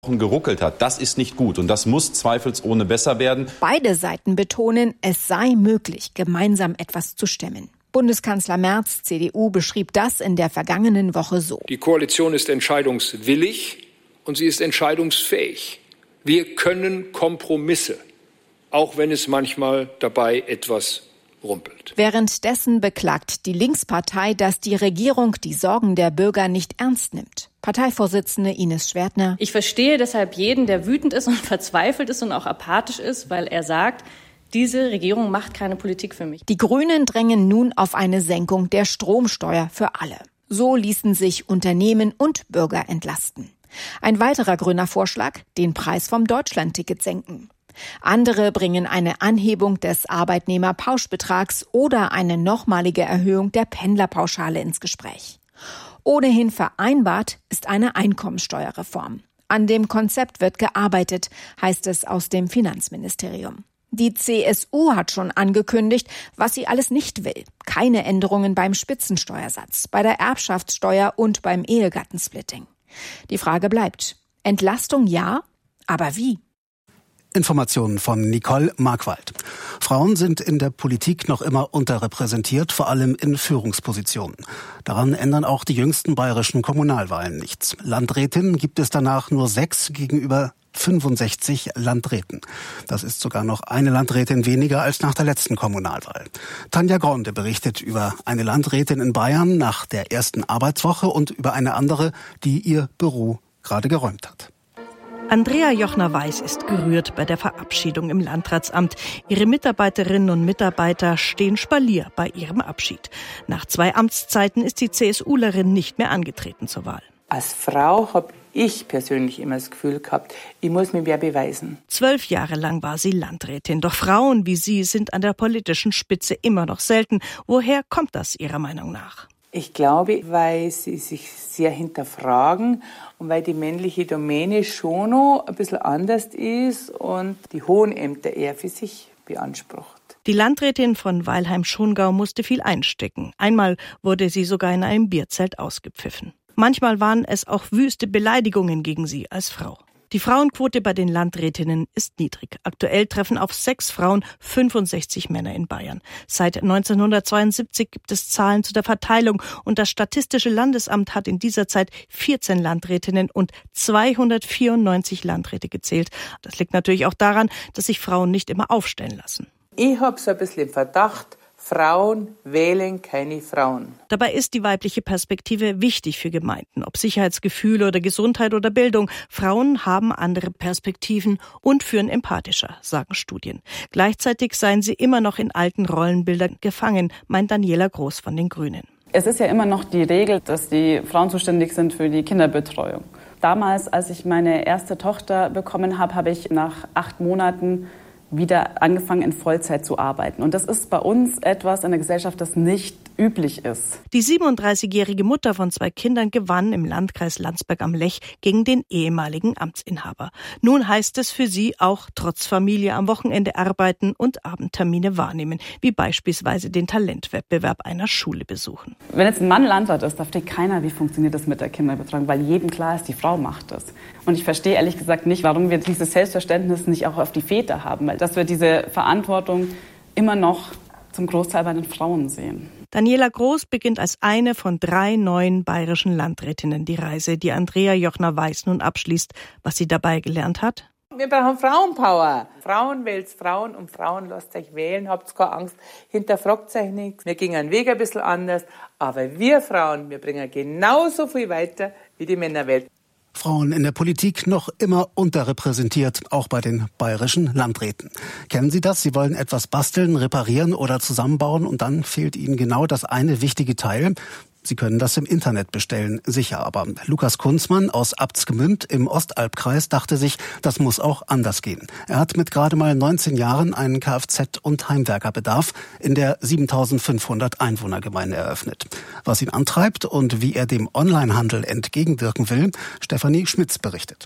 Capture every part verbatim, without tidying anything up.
geruckelt hat. Das ist nicht gut und das muss zweifelsohne besser werden. Beide Seiten betonen, es sei möglich, gemeinsam etwas zu stemmen. Bundeskanzler Merz, C D U, beschrieb das in der vergangenen Woche so. Die Koalition ist entscheidungswillig und sie ist entscheidungsfähig. Wir können Kompromisse, auch wenn es manchmal dabei etwas rumpelt. Währenddessen beklagt die Linkspartei, dass die Regierung die Sorgen der Bürger nicht ernst nimmt. Parteivorsitzende Ines Schwertner. Ich verstehe deshalb jeden, der wütend ist und verzweifelt ist und auch apathisch ist, weil er sagt, diese Regierung macht keine Politik für mich. Die Grünen drängen nun auf eine Senkung der Stromsteuer für alle. So ließen sich Unternehmen und Bürger entlasten. Ein weiterer grüner Vorschlag, den Preis vom Deutschlandticket senken. Andere bringen eine Anhebung des Arbeitnehmerpauschbetrags oder eine nochmalige Erhöhung der Pendlerpauschale ins Gespräch. Ohnehin vereinbart ist eine Einkommensteuerreform. An dem Konzept wird gearbeitet, heißt es aus dem Finanzministerium. Die C S U hat schon angekündigt, was sie alles nicht will. Keine Änderungen beim Spitzensteuersatz, bei der Erbschaftssteuer und beim Ehegattensplitting. Die Frage bleibt: Entlastung ja, aber wie? Informationen von Nicole Markwald. Frauen sind in der Politik noch immer unterrepräsentiert, vor allem in Führungspositionen. Daran ändern auch die jüngsten bayerischen Kommunalwahlen nichts. Landrätinnen gibt es danach nur sechs gegenüber fünfundsechzig Landräten. Das ist sogar noch eine Landrätin weniger als nach der letzten Kommunalwahl. Tanja Gronde berichtet über eine Landrätin in Bayern nach der ersten Arbeitswoche und über eine andere, die ihr Büro gerade geräumt hat. Andrea Jochner-Weiß ist gerührt bei der Verabschiedung im Landratsamt. Ihre Mitarbeiterinnen und Mitarbeiter stehen Spalier bei ihrem Abschied. Nach zwei Amtszeiten ist die CSUlerin nicht mehr angetreten zur Wahl. Als Frau habe ich persönlich immer das Gefühl gehabt, ich muss mich mehr beweisen. Zwölf Jahre lang war sie Landrätin. Doch Frauen wie sie sind an der politischen Spitze immer noch selten. Woher kommt das Ihrer Meinung nach? Ich glaube, weil sie sich sehr hinterfragen und weil die männliche Domäne schon noch ein bisschen anders ist und die hohen Ämter eher für sich beansprucht. Die Landrätin von Weilheim-Schongau musste viel einstecken. Einmal wurde sie sogar in einem Bierzelt ausgepfiffen. Manchmal waren es auch wüste Beleidigungen gegen sie als Frau. Die Frauenquote bei den Landrätinnen ist niedrig. Aktuell treffen auf sechs Frauen fünfundsechzig Männer in Bayern. Seit neunzehnhundertzweiundsiebzig gibt es Zahlen zu der Verteilung und das Statistische Landesamt hat in dieser Zeit vierzehn Landrätinnen und zweihundertvierundneunzig Landräte gezählt. Das liegt natürlich auch daran, dass sich Frauen nicht immer aufstellen lassen. Ich habe so ein bisschen den Verdacht, Frauen wählen keine Frauen. Dabei ist die weibliche Perspektive wichtig für Gemeinden, ob Sicherheitsgefühle oder Gesundheit oder Bildung. Frauen haben andere Perspektiven und führen empathischer, sagen Studien. Gleichzeitig seien sie immer noch in alten Rollenbildern gefangen, meint Daniela Groß von den Grünen. Es ist ja immer noch die Regel, dass die Frauen zuständig sind für die Kinderbetreuung. Damals, als ich meine erste Tochter bekommen habe, habe ich nach acht Monaten wieder angefangen, in Vollzeit zu arbeiten. Und das ist bei uns etwas in der Gesellschaft, das nicht üblich ist. Die siebenunddreißigjährige Mutter von zwei Kindern gewann im Landkreis Landsberg am Lech gegen den ehemaligen Amtsinhaber. Nun heißt es für sie auch trotz Familie am Wochenende arbeiten und Abendtermine wahrnehmen, wie beispielsweise den Talentwettbewerb einer Schule besuchen. Wenn jetzt ein Mann Landwirt ist, da versteht keiner, wie funktioniert das mit der Kinderbetreuung, weil jedem klar ist, die Frau macht das. Und ich verstehe ehrlich gesagt nicht, warum wir dieses Selbstverständnis nicht auch auf die Väter haben, weil dass wir diese Verantwortung immer noch zum Großteil bei den Frauen sehen. Daniela Groß beginnt als eine von drei neuen bayerischen Landrätinnen die Reise, die Andrea Jochner-Weiß nun abschließt. Was sie dabei gelernt hat? Wir brauchen Frauenpower. Frauen wählt Frauen und Frauen lasst euch wählen, habt keine Angst, hinterfragt euch nichts. Wir gingen einen Weg ein bisschen anders, aber wir Frauen, wir bringen genauso viel weiter wie die Männerwelt. Frauen in der Politik noch immer unterrepräsentiert, auch bei den bayerischen Landräten. Kennen Sie das? Sie wollen etwas basteln, reparieren oder zusammenbauen und dann fehlt Ihnen genau das eine wichtige Teil. Sie können das im Internet bestellen, sicher aber. Lukas Kunzmann aus Abtsgemünd im Ostalbkreis dachte sich, das muss auch anders gehen. Er hat mit gerade mal neunzehn Jahren einen Kfz- und Heimwerkerbedarf in der siebentausendfünfhundert Einwohnergemeinde eröffnet. Was ihn antreibt und wie er dem Onlinehandel entgegenwirken will, Stefanie Schmitz berichtet.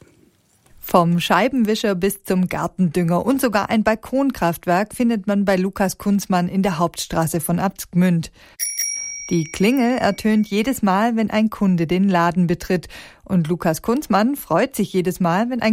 Vom Scheibenwischer bis zum Gartendünger und sogar ein Balkonkraftwerk findet man bei Lukas Kunzmann in der Hauptstraße von Abtsgemünd. Die Klingel ertönt jedes Mal, wenn ein Kunde den Laden betritt. Und Lukas Kunzmann freut sich jedes Mal, wenn ein